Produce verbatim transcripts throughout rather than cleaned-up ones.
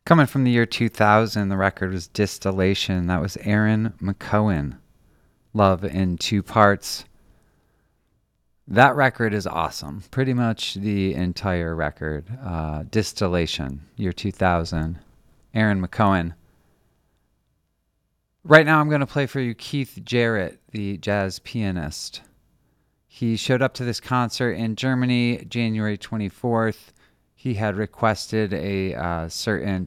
Coming from the year two thousand, the record was Distillation. That was Aaron McCohen. Love in Two Parts. That record is awesome. Pretty much the entire record. Uh, Distillation, year two thousand. Aaron McCohen. Right now I'm going to play for you Keith Jarrett, the jazz pianist. He showed up to this concert in Germany January twenty-fourth. He had requested a uh, certain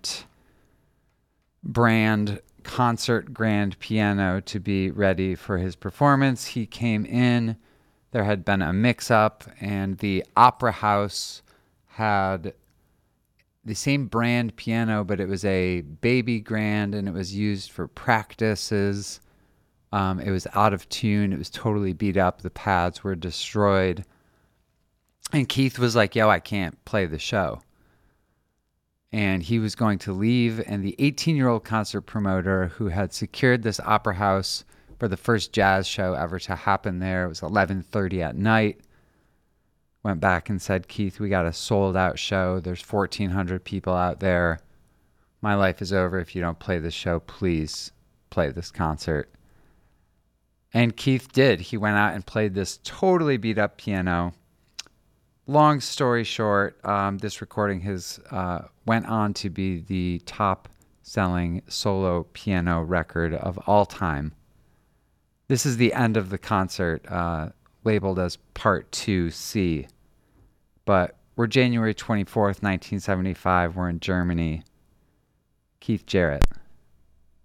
brand concert grand piano to be ready for his performance. He came in. There had been a mix-up, and the Opera House had the same brand piano, but it was a baby grand, and it was used for practices. Um, it was out of tune. It was totally beat up. The pads were destroyed. And Keith was like, yo, I can't play the show. And he was going to leave. And the eighteen-year-old concert promoter who had secured this Opera House for the first jazz show ever to happen there, it was eleven thirty at night, went back and said, Keith, we got a sold-out show. There's fourteen hundred people out there. My life is over. If you don't play this show, please play this concert. And Keith did. He went out and played this totally beat-up piano. Long story short, um, this recording has uh, went on to be the top-selling solo piano record of all time. This is the end of the concert, uh, labeled as Part two C. But we're January twenty-fourth, nineteen seventy-five. We're in Germany. Keith Jarrett.